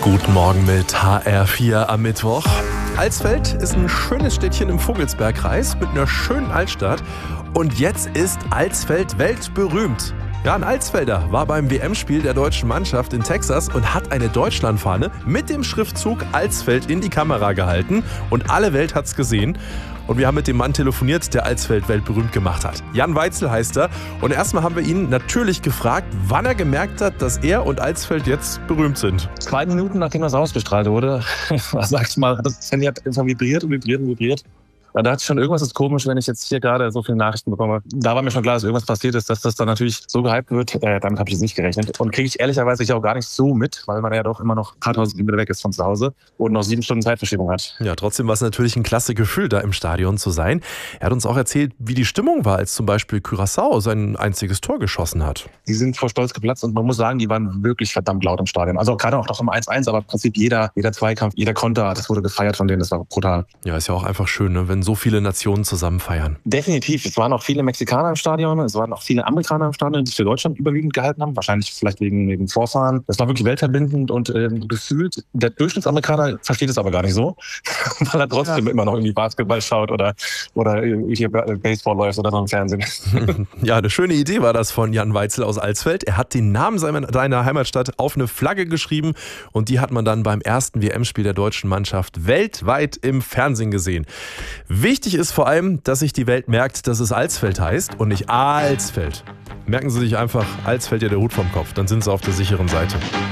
Guten Morgen mit HR4 am Mittwoch. Alsfeld ist ein schönes Städtchen im Vogelsbergkreis mit einer schönen Altstadt. Und jetzt ist Alsfeld weltberühmt. Ja, ein Alsfelder war beim WM-Spiel der deutschen Mannschaft in Texas und hat eine Deutschlandfahne mit dem Schriftzug Alsfeld in die Kamera gehalten. Und alle Welt hat's gesehen. Und wir haben mit dem Mann telefoniert, der Alsfeld weltberühmt gemacht hat. Jan Weitzel heißt er. Und erstmal haben wir ihn natürlich gefragt, wann er gemerkt hat, dass er und Alsfeld jetzt berühmt sind. 2 Minuten, nachdem das ausgestrahlt wurde, sag ich mal, das Handy hat einfach vibriert und vibriert und vibriert. Da dachte ich schon, irgendwas ist komisch, wenn ich jetzt hier gerade so viele Nachrichten bekomme. Da war mir schon klar, dass irgendwas passiert ist, dass das dann natürlich so gehypt wird. Damit habe ich jetzt nicht gerechnet. Und kriege ich ehrlicherweise auch gar nicht so mit, weil man ja doch immer noch ein paar tausend Kilometer weg ist von zu Hause und noch 7 Stunden Zeitverschiebung hat. Ja, trotzdem war es natürlich ein klasse Gefühl, da im Stadion zu sein. Er hat uns auch erzählt, wie die Stimmung war, als zum Beispiel Curaçao sein einziges Tor geschossen hat. Die sind vor Stolz geplatzt und man muss sagen, die waren wirklich verdammt laut im Stadion. Also gerade auch noch im 1-1, aber im Prinzip jeder Zweikampf, jeder Konter, das wurde gefeiert von denen, das war brutal. Ja, ist ja auch einfach schön, ne, wenn so viele Nationen zusammen feiern. Definitiv. Es waren auch viele Mexikaner im Stadion, es waren auch viele Amerikaner im Stadion, die sich für Deutschland überwiegend gehalten haben. Wahrscheinlich vielleicht wegen Vorfahren. Das war wirklich weltverbindend und gefühlt, der Durchschnittsamerikaner versteht es aber gar nicht so, weil er trotzdem immer noch irgendwie Basketball schaut oder hier Baseball läuft oder so im Fernsehen. Ja, eine schöne Idee war das von Jan Weitzel aus Alsfeld. Er hat den Namen seiner Heimatstadt auf eine Flagge geschrieben und die hat man dann beim ersten WM-Spiel der deutschen Mannschaft weltweit im Fernsehen gesehen. Wichtig ist vor allem, dass sich die Welt merkt, dass es Alsfeld heißt und nicht Alsfeld. Merken Sie sich einfach, Alsfeld ja der Hut vom Kopf, dann sind Sie auf der sicheren Seite.